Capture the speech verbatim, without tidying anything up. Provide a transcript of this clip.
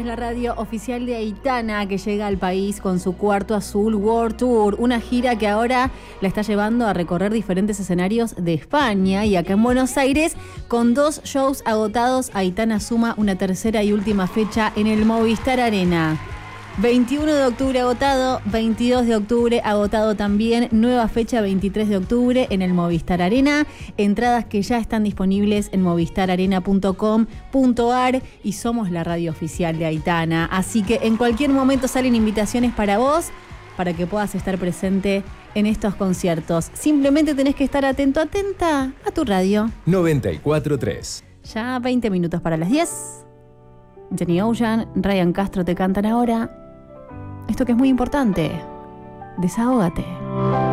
es la radio oficial de Aitana, que llega al país con su Cuarto Azul World Tour, una gira que ahora la está llevando a recorrer diferentes escenarios de España. Y acá en Buenos Aires, con dos shows agotados, Aitana suma una tercera y última fecha en el Movistar Arena. veintiuno de octubre agotado, veintidós de octubre agotado también, nueva fecha veintitrés de octubre en el Movistar Arena, entradas que ya están disponibles en movistar arena punto com punto ar y somos la radio oficial de Aitana, así que en cualquier momento salen invitaciones para vos, para que puedas estar presente en estos conciertos. Simplemente tenés que estar atento, atenta a tu radio. noventa y cuatro punto tres. Ya veinte minutos para las diez. Jenny Ocean, Ryan Castro te cantan ahora esto que es muy importante. Desahógate.